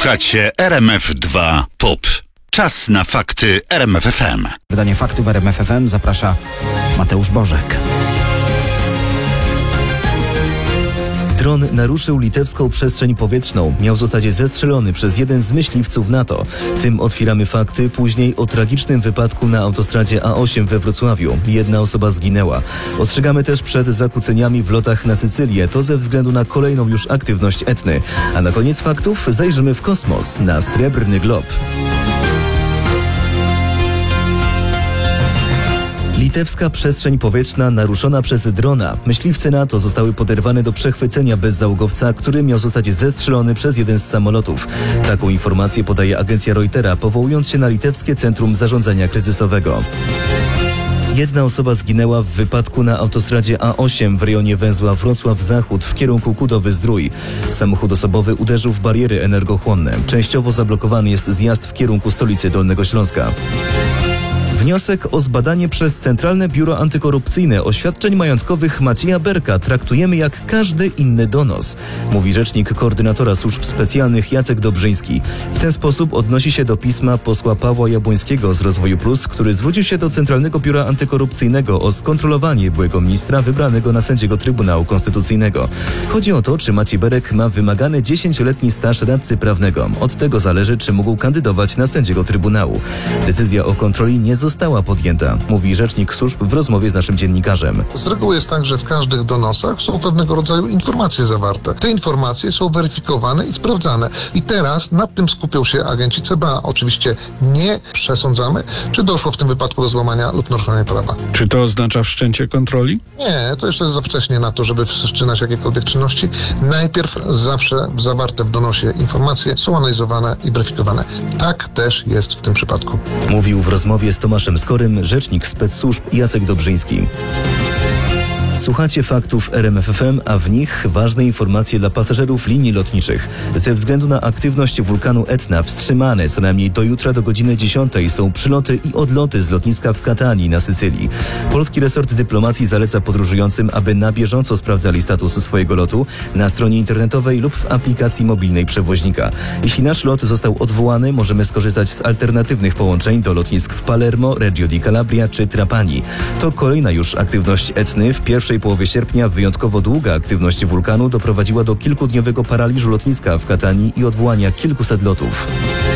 Słuchacie RMF2 POP. Czas na fakty RMFFM. Wydanie faktów RMFFM zaprasza Mateusz Bożek. Dron naruszył litewską przestrzeń powietrzną. Miał zostać zestrzelony przez jeden z myśliwców NATO. Tym otwieramy fakty. Później o tragicznym wypadku na autostradzie A8 we Wrocławiu. Jedna osoba zginęła. Ostrzegamy też przed zakłóceniami w lotach na Sycylię. To ze względu na kolejną już aktywność Etny. A na koniec faktów zajrzymy w kosmos, na Srebrny Glob. Litewska przestrzeń powietrzna naruszona przez drona. Myśliwce NATO zostały poderwane do przechwycenia bezzałogowca, który miał zostać zestrzelony przez jeden z samolotów. Taką informację podaje agencja Reutera, powołując się na Litewskie Centrum Zarządzania Kryzysowego. Jedna osoba zginęła w wypadku na autostradzie A8 w rejonie węzła Wrocław-Zachód w kierunku Kudowy-Zdrój. Samochód osobowy uderzył w bariery energochłonne. Częściowo zablokowany jest zjazd w kierunku stolicy Dolnego Śląska. Wniosek o zbadanie przez Centralne Biuro Antykorupcyjne oświadczeń majątkowych Macieja Berka traktujemy jak każdy inny donos, mówi rzecznik koordynatora służb specjalnych Jacek Dobrzyński. W ten sposób odnosi się do pisma posła Pawła Jabłońskiego z Rozwoju Plus, który zwrócił się do Centralnego Biura Antykorupcyjnego o skontrolowanie byłego ministra wybranego na sędziego Trybunału Konstytucyjnego. Chodzi o to, czy Maciej Berek ma wymagany 10-letni staż radcy prawnego. Od tego zależy, czy mógł kandydować na sędziego Trybunału. Decyzja o kontroli nie została podjęta, mówi rzecznik służb w rozmowie z naszym dziennikarzem. Z reguły jest tak, że w każdych donosach są pewnego rodzaju informacje zawarte. Te informacje są weryfikowane i sprawdzane. I teraz nad tym skupią się agenci CBA. Oczywiście nie przesądzamy, czy doszło w tym wypadku do złamania lub naruszenia prawa. Czy to oznacza wszczęcie kontroli? Nie, to jeszcze jest za wcześnie na to, żeby wszczynać jakiekolwiek czynności. Najpierw zawsze zawarte w donosie informacje są analizowane i weryfikowane. Tak też jest w tym przypadku. Mówił w rozmowie z Tomaszem Skorym rzecznik spec-służb Jacek Dobrzyński. Słuchacie faktów RMFFM, a w nich ważne informacje dla pasażerów linii lotniczych. Ze względu na aktywność wulkanu Etna wstrzymane co najmniej do jutra do godziny 10 są przyloty i odloty z lotniska w Katanii na Sycylii. Polski resort dyplomacji zaleca podróżującym, aby na bieżąco sprawdzali status swojego lotu na stronie internetowej lub w aplikacji mobilnej przewoźnika. Jeśli nasz lot został odwołany, możemy skorzystać z alternatywnych połączeń do lotnisk w Palermo, Reggio di Calabria czy Trapani. To kolejna już aktywność Etny. W pierwszej połowie sierpnia wyjątkowo długa aktywność wulkanu doprowadziła do kilkudniowego paraliżu lotniska w Katanii i odwołania kilkuset lotów.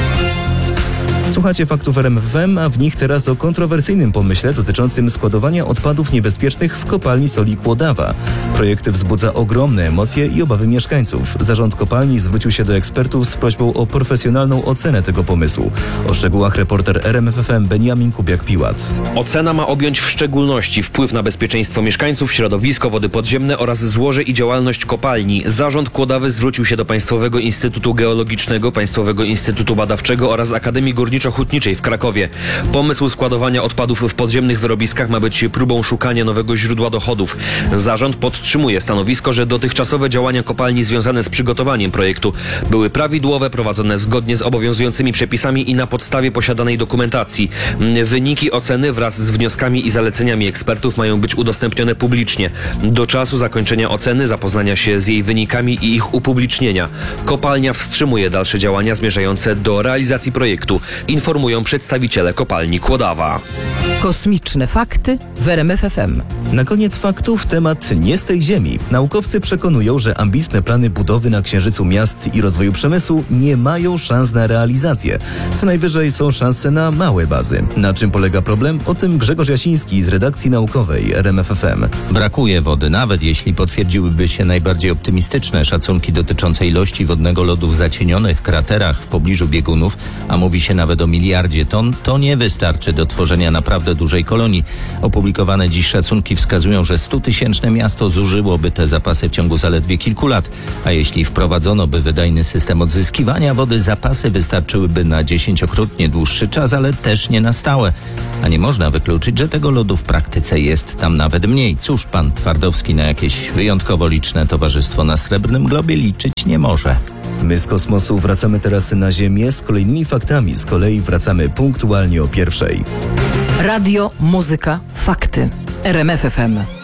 Słuchacie faktów RMFFM, a w nich teraz o kontrowersyjnym pomyśle dotyczącym składowania odpadów niebezpiecznych w kopalni soli Kłodawa. Projekt wzbudza ogromne emocje i obawy mieszkańców. Zarząd kopalni zwrócił się do ekspertów z prośbą o profesjonalną ocenę tego pomysłu. O szczegółach reporter RMFFM Beniamin Kubiak-Piłat. Ocena ma objąć w szczególności wpływ na bezpieczeństwo mieszkańców, środowisko, wody podziemne oraz złoże i działalność kopalni. Zarząd Kłodawy zwrócił się do Państwowego Instytutu Geologicznego, Państwowego Instytutu Badawczego oraz Akademii Górniczo-Hutniczej w Krakowie. Pomysł składowania odpadów w podziemnych wyrobiskach ma być próbą szukania nowego źródła dochodów. Zarząd podtrzymuje stanowisko, że dotychczasowe działania kopalni związane z przygotowaniem projektu były prawidłowe, prowadzone zgodnie z obowiązującymi przepisami i na podstawie posiadanej dokumentacji. Wyniki oceny wraz z wnioskami i zaleceniami ekspertów mają być udostępnione publicznie. Do czasu zakończenia oceny, zapoznania się z jej wynikami i ich upublicznienia. Kopalnia wstrzymuje dalsze działania zmierzające do realizacji projektu, informują przedstawiciele kopalni Kłodawa. Kosmiczne fakty w RMFFM. Na koniec faktów temat nie z tej ziemi. Naukowcy przekonują, że ambitne plany budowy na Księżycu miast i rozwoju przemysłu nie mają szans na realizację. Co najwyżej są szanse na małe bazy. Na czym polega problem? O tym Grzegorz Jasiński z redakcji naukowej RMFFM. Brakuje wody, nawet jeśli potwierdziłyby się najbardziej optymistyczne szacunki dotyczące ilości wodnego lodu w zacienionych kraterach w pobliżu biegunów, a mówi się nawet o miliardzie ton, to nie wystarczy do tworzenia naprawdę dużej kolonii. Opublikowane dziś szacunki wskazują, że 100-tysięczne miasto zużyłoby te zapasy w ciągu zaledwie kilku lat, a jeśli wprowadzono by wydajny system odzyskiwania wody, zapasy wystarczyłyby na 10-krotnie dłuższy czas, ale też nie na stałe. A nie można wykluczyć, że tego lodu w praktyce jest tam nawet mniej. Cóż, pan Twardowski na jakieś wyjątkowo liczne towarzystwo na Srebrnym Globie liczyć nie może. My z kosmosu wracamy teraz na Ziemię z kolejnymi faktami. Z kolei wracamy punktualnie o 1:00. Radio, muzyka, fakty. RMFFM.